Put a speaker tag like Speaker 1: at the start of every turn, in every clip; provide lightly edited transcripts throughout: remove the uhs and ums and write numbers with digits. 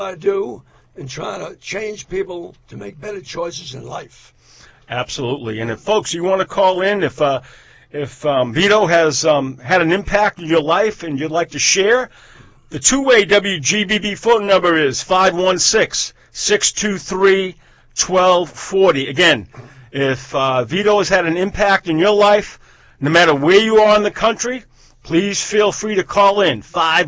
Speaker 1: I do in trying to change people to make better choices in life.
Speaker 2: Absolutely. And if folks, you want to call in, if Vito has had an impact in your life and you'd like to share, the two-way WGBB phone number is 516-623-1240. Again, if Vito has had an impact in your life, no matter where you are in the country, please feel free to call in,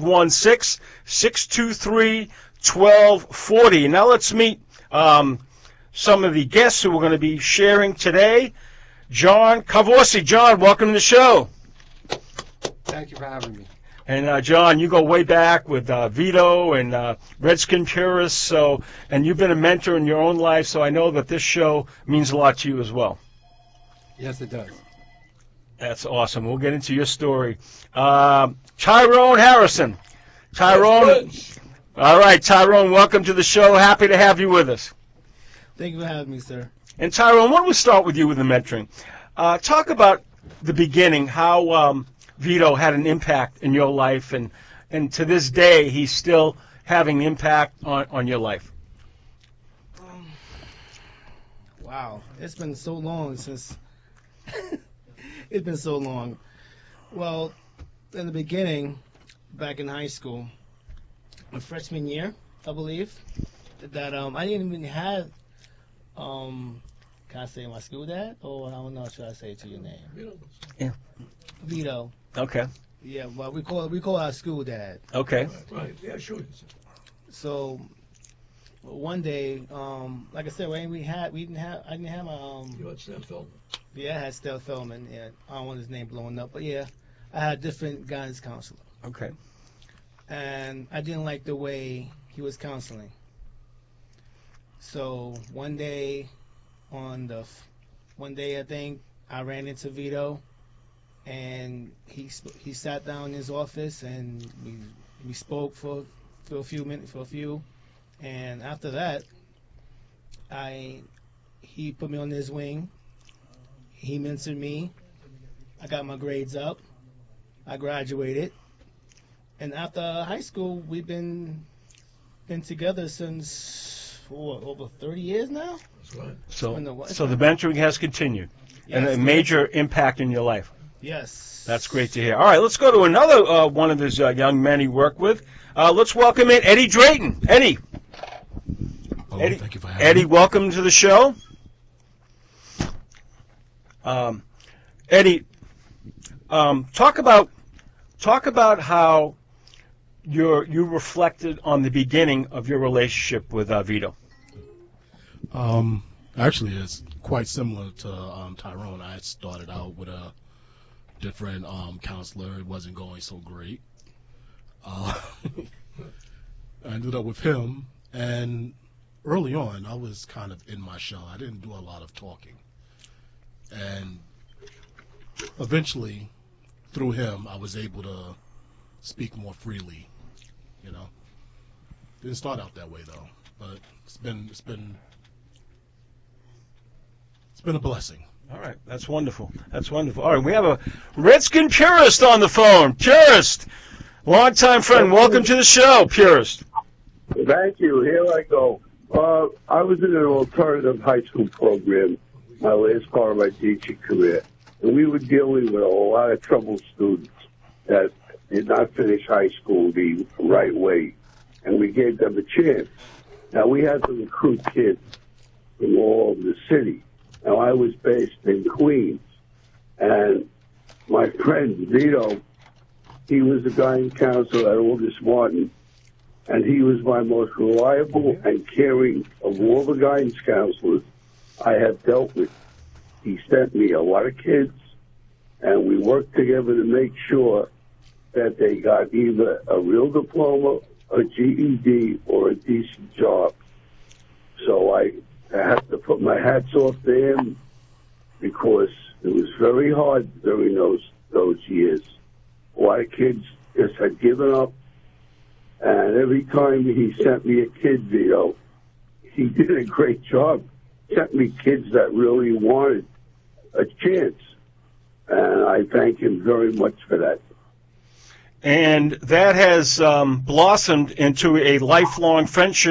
Speaker 2: 516-623-1240. Now let's meet some of the guests who we're going to be sharing today. John Cavorsi. John, welcome to the show.
Speaker 3: Thank you for having me.
Speaker 2: And John, you go way back with Vito and Redskin Purists, and you've been a mentor in your own life, so I know that this show means a lot to you as well.
Speaker 3: Yes, it does.
Speaker 2: That's awesome. We'll get into your story. Tyrone Harrison. Tyrone. All right, Tyrone, welcome to the show. Happy to have you with us.
Speaker 4: Thank you for having me, sir.
Speaker 2: And Tyrone, why don't we start with you with the mentoring? Talk about the beginning, how Vito had an impact in your life, and to this day he's still having impact on your life.
Speaker 4: Wow, it's been so long since... It's been so long. Well, in the beginning, back in high school, my freshman year, I believe, that I didn't even have, can I say my school dad? Or I don't know, should I say it to your name?
Speaker 2: Yeah.
Speaker 4: Vito.
Speaker 2: Okay.
Speaker 4: Yeah, well, we call our school dad.
Speaker 2: Okay.
Speaker 1: Right. Yeah, sure.
Speaker 4: So one day, like I said, I didn't have my
Speaker 1: You had Stan Feldman.
Speaker 4: Yeah, I had Stan Feldman. Yeah, I don't want his name blowing up, but yeah, I had a different guidance counselor.
Speaker 2: Okay.
Speaker 4: And I didn't like the way he was counseling. So one day, I think I ran into Vito, and he sat down in his office, and we spoke for a few minutes, and after that, he put me on his wing. He mentored me. I got my grades up. I graduated. And after high school, we've been together since over 30 years now.
Speaker 1: That's right.
Speaker 2: So the mentoring has continued, yes, and a major impact in your life.
Speaker 4: Yes.
Speaker 2: That's great to hear. All right, let's go to another one of his young men he worked with. Let's welcome in Eddie Drayton. Eddie.
Speaker 5: Oh,
Speaker 2: Eddie,
Speaker 5: thank you for having
Speaker 2: Eddie,
Speaker 5: me.
Speaker 2: welcome to the show. Eddie, talk about how you reflected on the beginning of your relationship with Vito.
Speaker 5: Actually, it's quite similar to Tyrone. I had started out with a different counselor. It wasn't going so great. I ended up with him, and early on, I was kind of in my shell. I didn't do a lot of talking. And eventually, through him, I was able to speak more freely, you know. Didn't start out that way, though, but it's been a blessing.
Speaker 2: All right, that's wonderful. That's wonderful. All right, we have a Redskin Purist on the phone. Purist, longtime friend, welcome to the show, Purist.
Speaker 6: Thank you. Here I go. I was in an alternative high school program my last part of my teaching career, and we were dealing with a lot of troubled students that did not finish high school the right way, and we gave them a chance. Now, we had to recruit kids from all over the city. Now, I was based in Queens, and my friend Vito, he was the guidance counselor at August Martin, and he was my most reliable and caring of all the guidance counselors I have dealt with. He sent me a lot of kids, and we worked together to make sure that they got either a real diploma, a GED, or a decent job. So I have to put my hats off to him because it was very hard during those years. A lot of kids just had given up, and every time he sent me a kid, Vito, he did a great job. Sent me kids that really wanted a chance, and I thank him very much for that.
Speaker 2: And that has blossomed into a lifelong friendship.